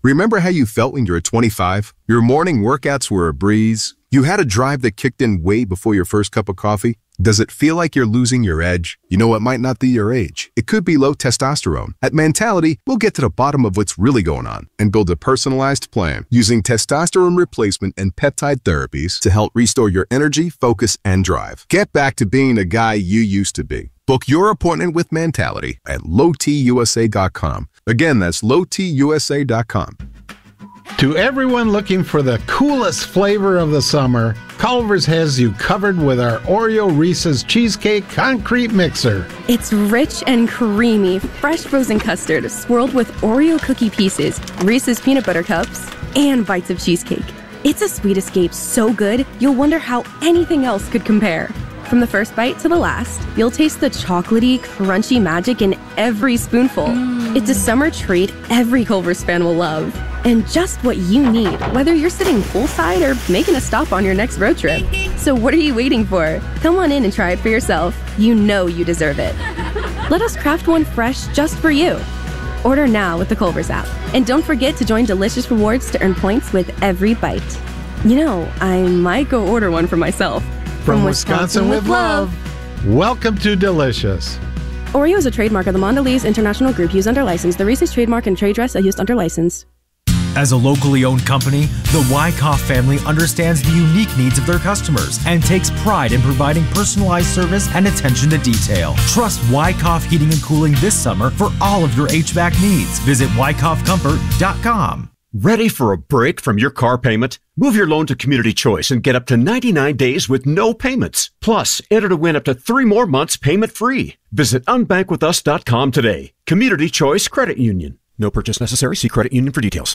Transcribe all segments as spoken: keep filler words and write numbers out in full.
Remember how you felt when you were twenty-five? Your morning workouts were a breeze. You had a drive that kicked in way before your first cup of coffee. Does it feel like you're losing your edge? You know, it might not be your age. It could be low testosterone. At Mentality, we'll get to the bottom of what's really going on and build a personalized plan using testosterone replacement and peptide therapies to help restore your energy, focus, and drive. Get back to being the guy you used to be. Book your appointment with Mentality at low t u s a dot com. Again, that's low t u s a dot com. To everyone looking for the coolest flavor of the summer, Culver's has you covered with our Oreo Reese's Cheesecake Concrete Mixer. It's rich and creamy, fresh frozen custard swirled with Oreo cookie pieces, Reese's peanut butter cups, and bites of cheesecake. It's a sweet escape so good, you'll wonder how anything else could compare. From the first bite to the last, you'll taste the chocolatey, crunchy magic in every spoonful. Mm. It's a summer treat every Culver's fan will love. And just what you need, whether you're sitting poolside or making a stop on your next road trip. So what are you waiting for? Come on in and try it for yourself. You know you deserve it. Let us craft one fresh just for you. Order now with the Culver's app. And don't forget to join Delicious Rewards to earn points with every bite. You know, I might go order one for myself. From, From Wisconsin, Wisconsin with love. Welcome to Delicious. Oreo is a trademark of the Mondelez International Group used under license. The Reese's trademark and trade dress are used under license. As a locally owned company, the Wyckoff family understands the unique needs of their customers and takes pride in providing personalized service and attention to detail. Trust Wyckoff Heating and Cooling this summer for all of your H V A C needs. Visit wyckoff comfort dot com. Ready for a break from your car payment? Move your loan to Community Choice and get up to ninety-nine days with no payments. Plus, enter to win up to three more months payment-free. Visit unbank with us dot com today. Community Choice Credit Union. No purchase necessary. See credit union for details.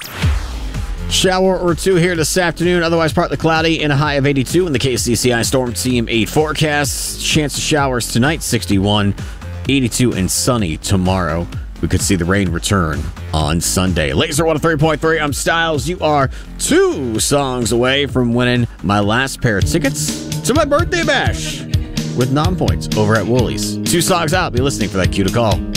Shower or two here this afternoon. Otherwise, partly cloudy and a high of eighty-two in the K C C I Storm Team eight forecast. Chance of showers tonight, sixty-one. eighty-two and sunny tomorrow. We could see the rain return on Sunday. Laser one oh three point three. I'm Styles. You are two songs away from winning my last pair of tickets to my birthday bash with non-points over at Woolies. Two songs out. Be listening for that cue to call.